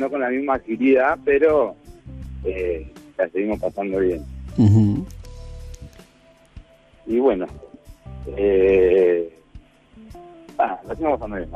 no con la misma agilidad, pero la seguimos pasando bien. Uh-huh. Y bueno, la seguimos pasando bien.